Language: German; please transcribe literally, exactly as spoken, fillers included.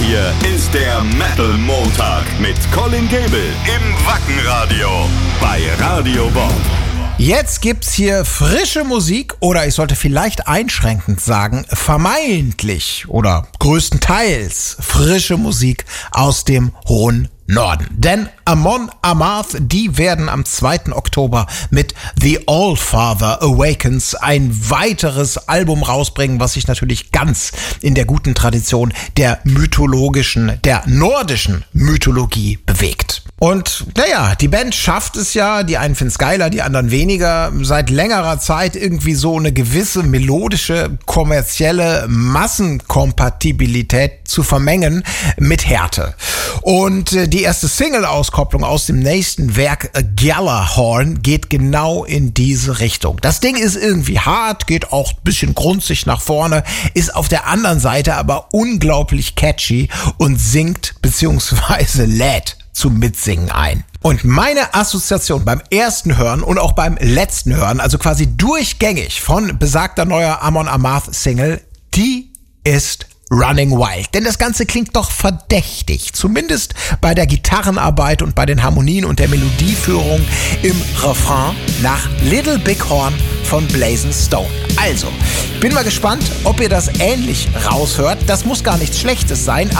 hier ist der Metal Montag mit Colin Gable im Wackenradio bei Radio Bob. Jetzt gibt's hier frische Musik oder ich sollte vielleicht einschränkend sagen, vermeintlich oder größtenteils frische Musik aus dem hohen Norden. Denn Amon Amarth, die werden am zweiten Oktober mit The Allfather Awakens ein weiteres Album rausbringen, was sich natürlich ganz in der guten Tradition der mythologischen, der nordischen Mythologie bewegt. Und naja, die Band schafft es ja, die einen finden es geiler, die anderen weniger, seit längerer Zeit irgendwie so eine gewisse melodische, kommerzielle Massenkompatibilität zu vermengen mit Härte. Und äh, die erste Single-Auskopplung aus dem nächsten Werk Gjallarhorn geht genau in diese Richtung. Das Ding ist irgendwie hart, geht auch ein bisschen grunzig nach vorne, ist auf der anderen Seite aber unglaublich catchy und singt bzw. lädt zum Mitsingen ein. Und meine Assoziation beim ersten Hören und auch beim letzten Hören, also quasi durchgängig von besagter neuer Amon Amarth Single, die ist Running Wild. Denn das Ganze klingt doch verdächtig, zumindest bei der Gitarrenarbeit und bei den Harmonien und der Melodieführung im Refrain nach Little Big Horn von Blazing Stone. Also, bin mal gespannt, ob ihr das ähnlich raushört. Das muss gar nichts Schlechtes sein,